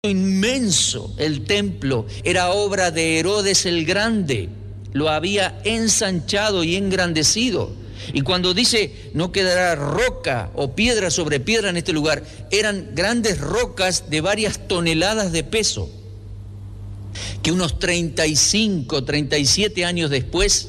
inmenso el templo, era obra de Herodes el Grande, lo había ensanchado y engrandecido. Y cuando dice no quedará roca o piedra sobre piedra en este lugar, eran grandes rocas de varias toneladas de peso, que unos 35, 37 años después,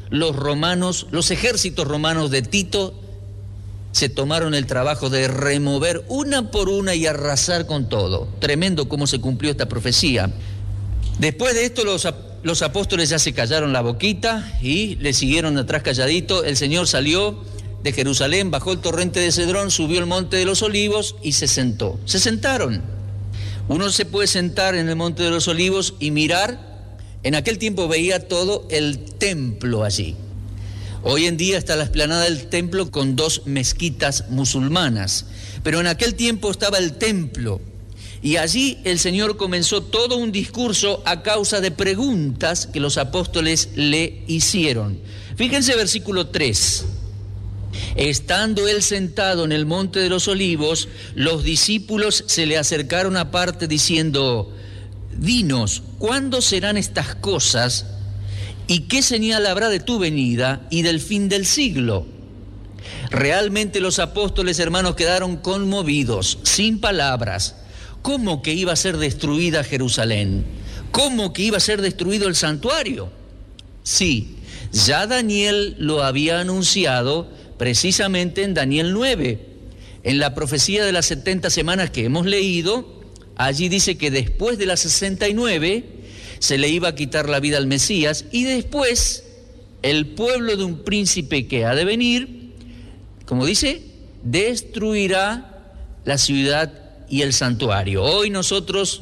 los ejércitos romanos de Tito se tomaron el trabajo de remover una por una y arrasar con todo. Tremendo cómo se cumplió esta profecía. Después de esto los apóstoles ya se callaron la boquita y le siguieron atrás calladito. El Señor salió de Jerusalén, bajó el torrente de Cedrón, subió el monte de los Olivos y se sentó. Se sentaron. Uno se puede sentar en el monte de los Olivos y mirar. En aquel tiempo veía todo el templo allí. Hoy en día está la explanada del templo con 2 mezquitas musulmanas, pero en aquel tiempo estaba el templo y allí el Señor comenzó todo un discurso a causa de preguntas que los apóstoles le hicieron. Fíjense versículo 3. Estando él sentado en el monte de los Olivos, los discípulos se le acercaron aparte diciendo: dinos, ¿cuándo serán estas cosas? ¿Y qué señal habrá de tu venida y del fin del siglo? Realmente los apóstoles, hermanos, quedaron conmovidos, sin palabras. ¿Cómo que iba a ser destruida Jerusalén? ¿Cómo que iba a ser destruido el santuario? Sí, ya Daniel lo había anunciado precisamente en Daniel 9. En la profecía de las 70 semanas que hemos leído, allí dice que después de las 69... se le iba a quitar la vida al Mesías y después el pueblo de un príncipe que ha de venir, como dice, destruirá la ciudad y el santuario. Hoy nosotros,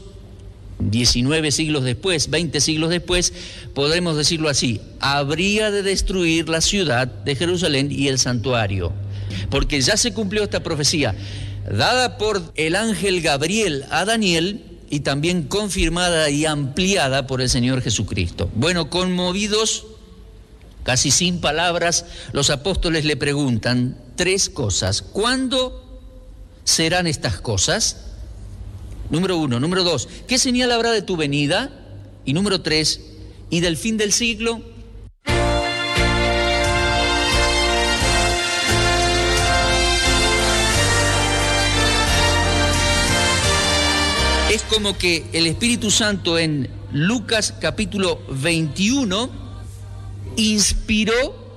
19 siglos después, 20 siglos después, podremos decirlo así: habría de destruir la ciudad de Jerusalén y el santuario, porque ya se cumplió esta profecía, dada por el ángel Gabriel a Daniel, y también confirmada y ampliada por el Señor Jesucristo. Bueno, conmovidos, casi sin palabras, los apóstoles le preguntan 3 cosas. ¿Cuándo serán estas cosas? Número 1. Número 2, ¿qué señal habrá de tu venida? Y número 3, ¿y del fin del siglo? Es como que el Espíritu Santo en Lucas capítulo 21 inspiró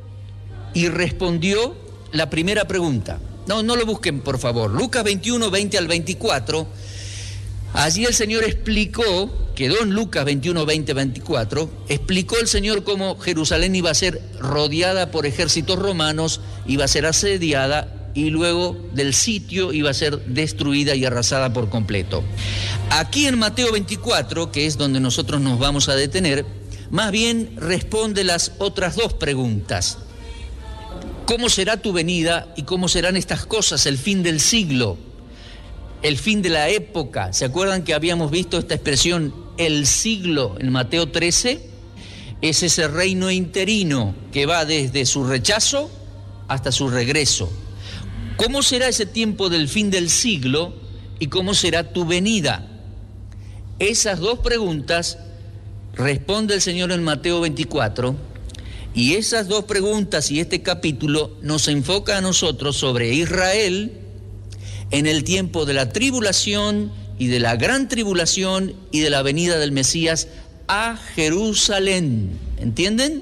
y respondió la primera pregunta. No lo busquen, por favor. Lucas 21, 20 al 24. Allí el Señor explicó, quedó en Lucas 21, 20, 24, explicó el Señor cómo Jerusalén iba a ser rodeada por ejércitos romanos, iba a ser asediada, y luego del sitio iba a ser destruida y arrasada por completo. Aquí en Mateo 24, que es donde nosotros nos vamos a detener, más bien responde las otras 2 preguntas. ¿Cómo será tu venida y cómo serán estas cosas, el fin del siglo, el fin de la época? ¿Se acuerdan que habíamos visto esta expresión, el siglo, en Mateo 13? Es ese reino interino que va desde su rechazo hasta su regreso. ¿Cómo será ese tiempo del fin del siglo y cómo será tu venida? Esas 2 preguntas responde el Señor en Mateo 24, y esas 2 preguntas y este capítulo nos enfoca a nosotros sobre Israel en el tiempo de la tribulación y de la gran tribulación y de la venida del Mesías a Jerusalén. ¿Entienden?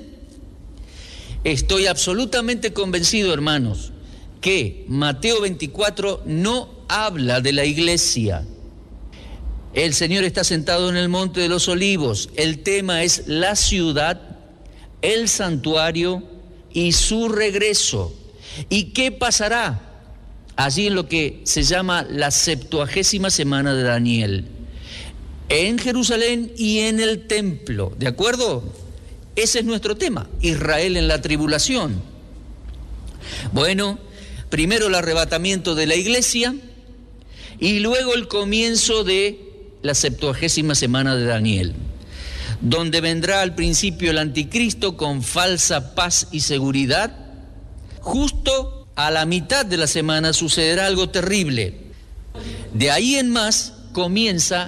Estoy absolutamente convencido, hermanos, que Mateo 24 no habla de la iglesia. El Señor está sentado en el monte de los Olivos. El tema es la ciudad, el santuario y su regreso. ¿Y qué pasará allí en lo que se llama la 70ª semana de Daniel? En Jerusalén y en el templo, ¿de acuerdo? Ese es nuestro tema, Israel en la tribulación. Bueno, primero el arrebatamiento de la iglesia y luego el comienzo de la 70ª semana de Daniel, donde vendrá al principio el anticristo con falsa paz y seguridad. Justo a la mitad de la semana sucederá algo terrible. De ahí en más comienza